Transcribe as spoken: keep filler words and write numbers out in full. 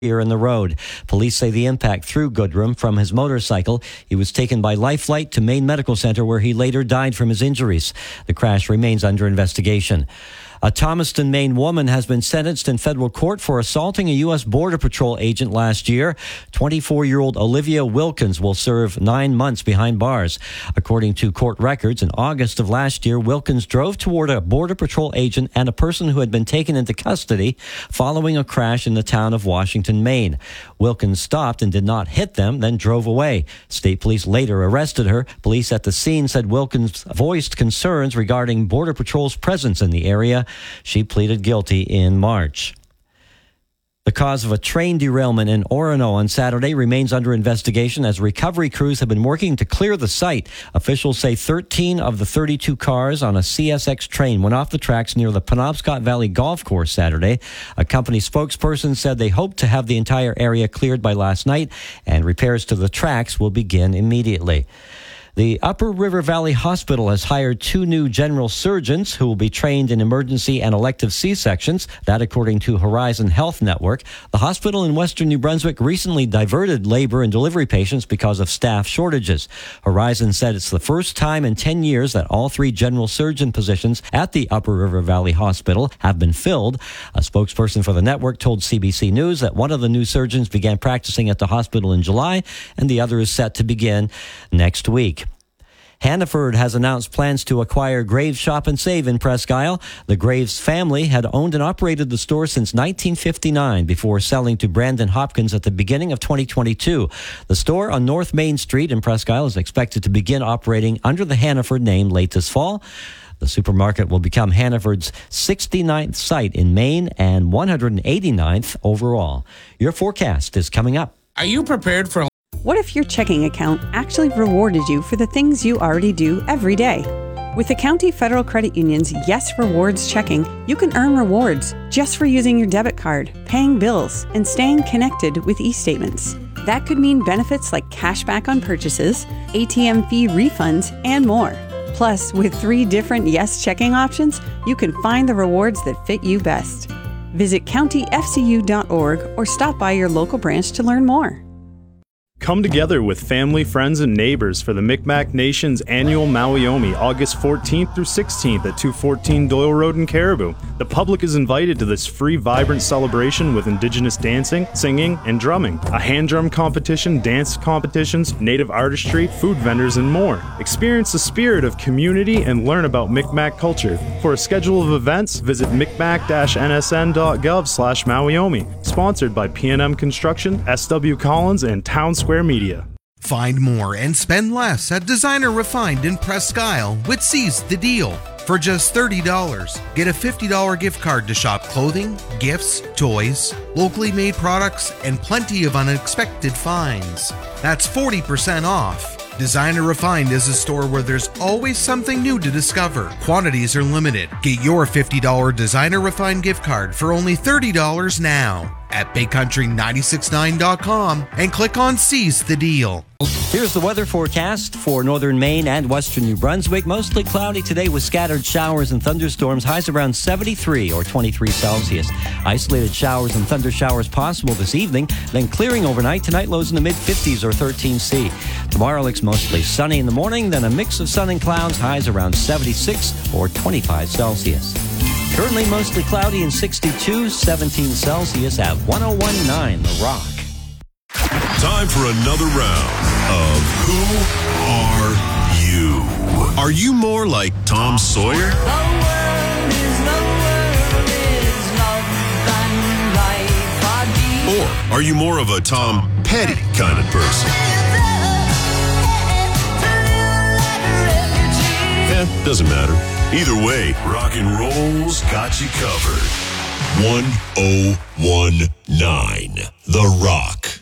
in the road. Police say the impact threw Goodrum from his motorcycle. He was taken by life flight to Maine Medical Center, where he later died from his injuries. The crash remains under investigation. A Thomaston, Maine woman has been sentenced in federal court for assaulting a U S Border Patrol agent last year. twenty-four-year-old Olivia Wilkins will serve nine months behind bars. According to court records, in August of last year, Wilkins drove toward a Border Patrol agent and a person who had been taken into custody following a crash in the town of Washington, Maine. Wilkins stopped and did not hit them, then drove away. State police later arrested her. Police at the scene said Wilkins voiced concerns regarding Border Patrol's presence in the area. She pleaded guilty in March. The cause of a train derailment in Orono on Saturday remains under investigation as recovery crews have been working to clear the site. Officials say thirteen of the thirty-two cars on a C S X train went off the tracks near the Penobscot Valley Golf Course Saturday. A company spokesperson said they hope to have the entire area cleared by last night, and repairs to the tracks will begin immediately. The Upper River Valley Hospital has hired two new general surgeons who will be trained in emergency and elective C-sections. That, according to Horizon Health Network. The hospital in western New Brunswick recently diverted labor and delivery patients because of staff shortages. Horizon said it's the first time in ten years that all three general surgeon positions at the Upper River Valley Hospital have been filled. A spokesperson for the network told C B C News that one of the new surgeons began practicing at the hospital in July, and the other is set to begin next week. Hannaford has announced plans to acquire Graves Shop and Save in Presque Isle. The Graves family had owned and operated the store since nineteen fifty-nine before selling to Brandon Hopkins at the beginning of twenty twenty-two. The store on North Main Street in Presque Isle is expected to begin operating under the Hannaford name late this fall. The supermarket will become Hannaford's sixty-ninth site in Maine and one hundred eighty-ninth overall. Your forecast is coming up. Are you prepared for... What if your checking account actually rewarded you for the things you already do every day? With the County Federal Credit Union's Yes Rewards checking, you can earn rewards just for using your debit card, paying bills, and staying connected with e-statements. That could mean benefits like cash back on purchases, A T M fee refunds, and more. Plus, with three different Yes checking options, you can find the rewards that fit you best. Visit county f c u dot org or stop by your local branch to learn more. Come together with family, friends, and neighbors for the Micmac Nation's annual Mawiomi, August fourteenth through sixteenth at two fourteen Doyle Road in Caribou. The public is invited to this free, vibrant celebration with Indigenous dancing, singing, and drumming, a hand drum competition, dance competitions, native artistry, food vendors, and more. Experience the spirit of community and learn about Micmac culture. For a schedule of events, visit micmac dash n s n dot gov slash Mawiomi. Sponsored by P and M Construction, S W Collins, and Town Square Media. Find more and spend less at Designer Refined in Presque Isle with Seize the Deal. For just thirty dollars, get a fifty dollars gift card to shop clothing, gifts, toys, locally made products, and plenty of unexpected finds. That's forty percent off. Designer Refined is a store where there's always something new to discover. Quantities are limited. Get your fifty dollars Designer Refined gift card for only thirty dollars now at big country nine six nine dot com and click on Seize the Deal. Here's the weather forecast for northern Maine and western New Brunswick. Mostly cloudy today with scattered showers and thunderstorms. Highs around seventy-three or twenty-three Celsius. Isolated showers and thunder showers possible this evening, then clearing overnight. Tonight lows in the mid-fifties or thirteen C. Tomorrow looks mostly sunny in the morning, then a mix of sun and clouds. Highs around seventy-six or twenty-five Celsius. Currently mostly cloudy and sixty-two, seventeen Celsius at one oh one point nine The Rock. Time for another round of Who Are You? Are you more like Tom Sawyer? The world is the world is love and life are deep. Or are you more of a Tom Petty kind of person? Eh, doesn't matter. Either way, rock and roll's got you covered. one oh one point nine The Rock.